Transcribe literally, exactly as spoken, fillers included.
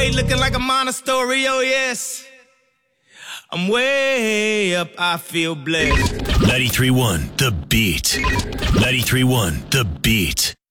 way, looking like a monastery, oh yes. I'm way up, I feel blessed. ninety-three point one, The Beat. ninety-three point one, The Beat.